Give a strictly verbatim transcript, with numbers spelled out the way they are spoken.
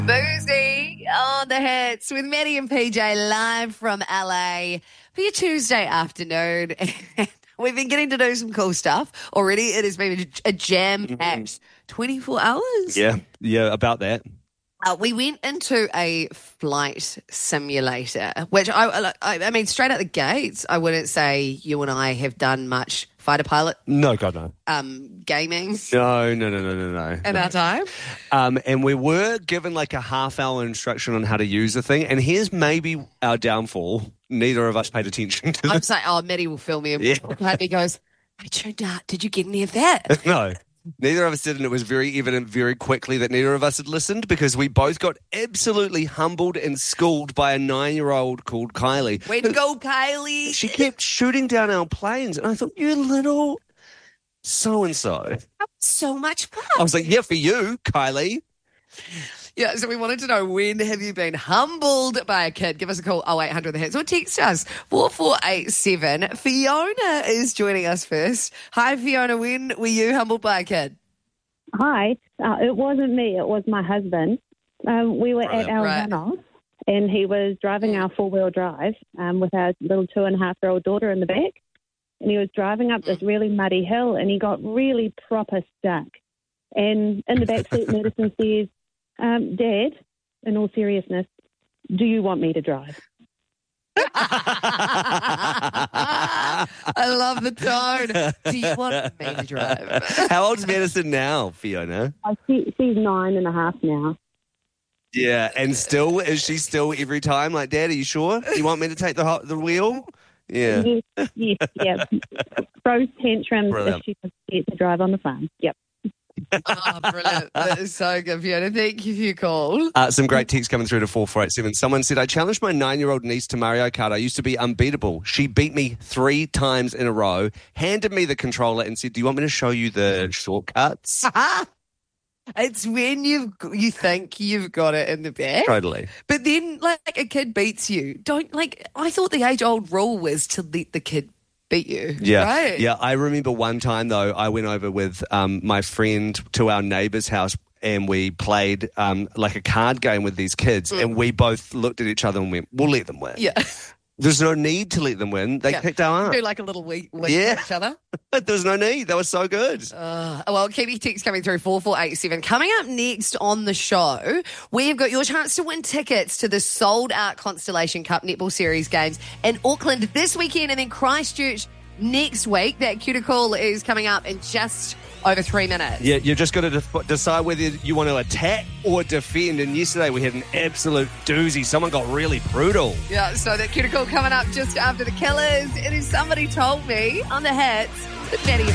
Boozy on the hits with Maddie and P J live from L A for your Tuesday afternoon. We've been getting to do some cool stuff already. It has been a jam-packed twenty-four hours. Yeah, yeah, about that. Uh, we went into a flight simulator, which I, I, I mean, straight out the gates, I wouldn't say you and I have done much fighter pilot No, God, no. um, gaming No, no, no, no, no, no. in our time. Um, and we were given like a half-hour instruction on how to use the thing. And here's maybe our downfall. Neither of us paid attention to I'm this. saying, oh, Maddie will film me. And Yeah. he goes, I tuned out. Did you get any of that? No. Neither of us did, and it was very evident very quickly that neither of us had listened because we both got absolutely humbled and schooled by a nine-year-old called Kylie. Way to go, Kylie. She kept shooting down our planes, and I thought, you little so-and-so. So much fun. I was like, yeah, for you, Kylie. Yeah, so we wanted to know, when have you been humbled by a kid? Give us a call, oh eight hundred the hits, or text us, four four eight seven. Fiona is joining us first. Hi, Fiona. When were you humbled by a kid? Hi, uh, it wasn't me, it was my husband. Um, we were at our Right. runoff and he was driving our four-wheel drive um, with our little two-and-a-half-year-old daughter in the back. And he was driving up this really muddy hill and he got really proper stuck. And in the backseat, Madison says, um, Dad, in all seriousness, do you want me to drive? I love the tone. Do you want me to drive? How old's Madison now, Fiona? Uh, she, she's nine and a half now. Yeah, and still, is she still every time like, Dad, are you sure? You want me to take the ho- the wheel? Yeah. Yes, yes, yeah. Throws tantrums Brilliant. if she doesn't get to drive on the farm. Yep. Oh, brilliant. That is so good, Fiona. Thank you for your call. Uh, some great texts coming through to four four eight seven. Someone said, I challenged my nine-year-old niece to Mario Kart. I used to be unbeatable. She beat me three times in a row, handed me the controller and said, do you want me to show you the shortcuts? It's when you've you think you've got it in the bag. Totally. But then, like, a kid beats you. Don't, like, I thought the age-old rule was to let the kid beat you. Yeah. Right? Yeah, I remember one time, though, I went over with um, my friend to our neighbour's house and we played um, like a card game with these kids and we both looked at each other and went, we'll let them win. Yeah. There's no need to let them win. They Yeah. kicked our ass. Do like a little wink, wink Yeah. at each other. There's no need. That was so good. Uh, well, keep your texts coming through, four four eight seven. Coming up next on the show, we've got your chance to win tickets to the sold-out Constellation Cup Netball Series games in Auckland this weekend and then Christchurch next week. That cuticle is coming up in just over three minutes. Yeah, you've just got to de- decide whether you want to attack or defend. And yesterday we had an absolute doozy. Someone got really brutal. Yeah, so that cuticle coming up just after the Killers. It is Somebody Told Me on the hits with Maddie